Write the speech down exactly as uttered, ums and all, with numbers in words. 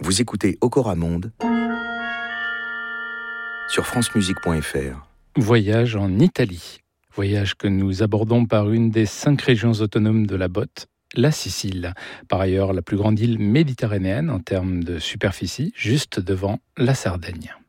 Vous écoutez Okoramonde sur francemusique point f r. Voyage en Italie. Voyage que nous abordons par une des cinq régions autonomes de la botte, la Sicile. Par ailleurs, la plus grande île méditerranéenne en termes de superficie, juste devant la Sardaigne.